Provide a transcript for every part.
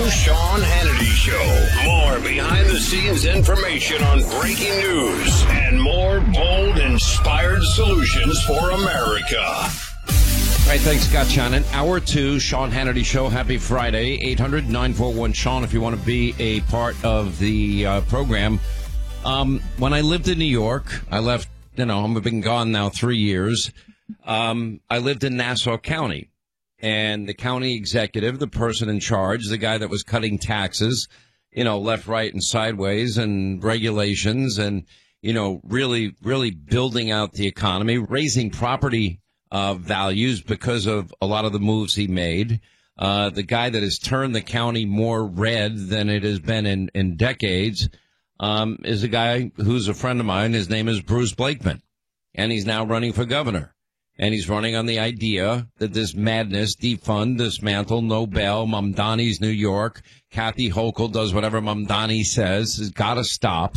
Sean Hannity Show. More behind-the-scenes information on breaking news and more bold, inspired solutions for America. All right, thanks, Scott Shannon. Hour 2, Sean Hannity Show. Happy Friday. 800-941-SEAN if you want to be a part of the program. When I lived in New York, I left, I've been gone now 3 years. I lived in Nassau County. And the county executive, the person in charge, the guy that was cutting taxes, left, right, and sideways, and regulations, and, really, really building out the economy, raising property values because of a lot of the moves he made. The guy that has turned the county more red than it has been in decades is a guy who's a friend of mine. His name is Bruce Blakeman, and he's now running for governor. And he's running on the idea that this madness, defund, dismantle, no bail, Mamdani's New York, Kathy Hochul does whatever Mamdani says, has got to stop.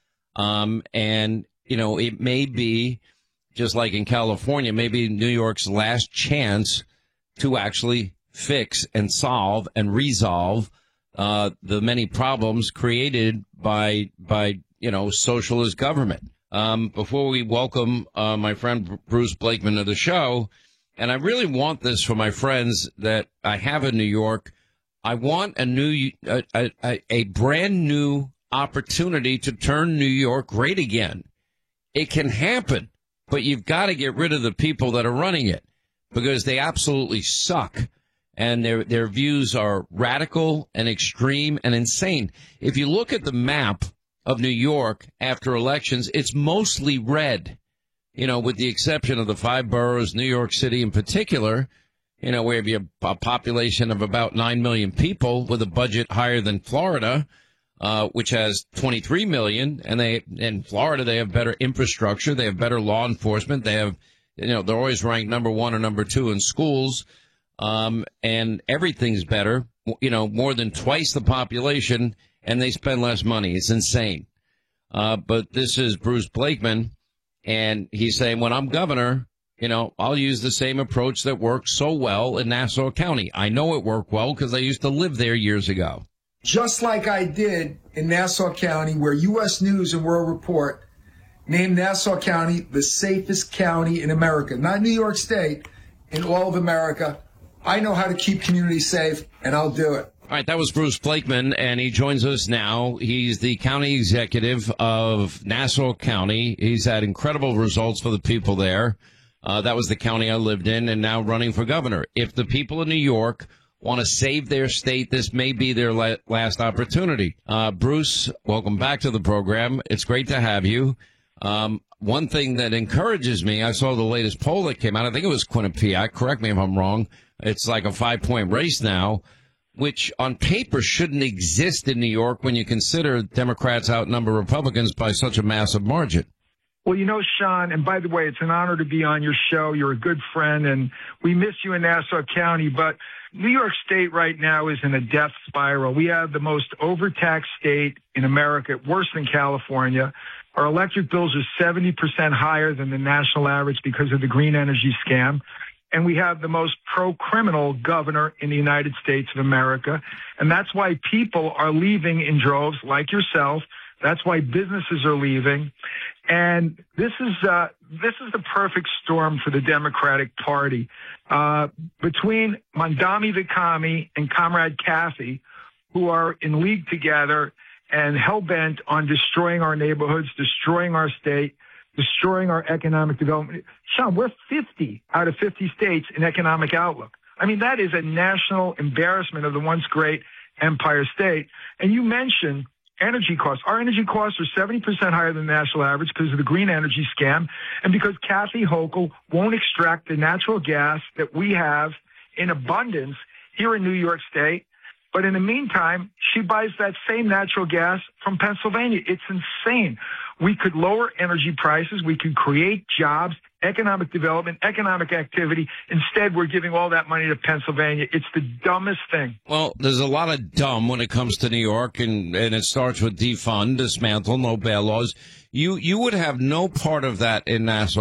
It may be, just like in California, maybe New York's last chance to actually fix and solve and resolve the many problems created by socialist government. Before we welcome my friend Bruce Blakeman to the show, and I really want this for my friends that I have in New York, I want a brand new opportunity to turn New York great again. It can happen, but you've got to get rid of the people that are running it because they absolutely suck. And their views are radical and extreme and insane. If you look at the map of New York after elections, it's mostly red, with the exception of the 5 boroughs, New York City in particular, where you have a population of about 9 million people with a budget higher than Florida, which has 23 million. And in Florida, they have better infrastructure. They have better law enforcement. They have, they're always ranked number 1 or number 2 in schools. And everything's better, more than twice the population. And they spend less money. It's insane. But this is Bruce Blakeman, and he's saying, when I'm governor, I'll use the same approach that worked so well in Nassau County. I know it worked well because I used to live there years ago. Just like I did in Nassau County, where U.S. News and World Report named Nassau County the safest county in America, not New York State, in all of America. I know how to keep communities safe, and I'll do it. All right, that was Bruce Blakeman, and he joins us now. He's the county executive of Nassau County. He's had incredible results for the people there. That was the county I lived in, and now running for governor. If the people of New York want to save their state, this may be their last opportunity. Bruce, welcome back to the program. It's great to have you. One thing that encourages me, I saw the latest poll that came out. I think it was Quinnipiac. Correct me if I'm wrong. It's like a 5-point race now, which on paper shouldn't exist in New York when you consider Democrats outnumber Republicans by such a massive margin. Well, Sean, and by the way, it's an honor to be on your show. You're a good friend, and we miss you in Nassau County. But New York State right now is in a death spiral. We have the most overtaxed state in America, worse than California. Our electric bills are 70% higher than the national average because of the green energy scam. And we have the most pro-criminal governor in the United States of America. And that's why people are leaving in droves, like yourself. That's why businesses are leaving. And this is the perfect storm for the Democratic Party. Between Mamdani the commie and Comrade Kathy, who are in league together and hell-bent on destroying our neighborhoods, destroying our state, destroying our economic development. Sean, we're 50 out of 50 states in economic outlook. I mean, that is a national embarrassment of the once great Empire State. And you mentioned energy costs. Our energy costs are 70% higher than the national average because of the green energy scam and because Kathy Hochul won't extract the natural gas that we have in abundance here in New York State. But in the meantime, she buys that same natural gas from Pennsylvania. It's insane. We could lower energy prices. We could create jobs, economic development, economic activity. Instead, we're giving all that money to Pennsylvania. It's the dumbest thing. Well, there's a lot of dumb when it comes to New York, and it starts with defund, dismantle, no bail laws. You would have no part of that in Nassau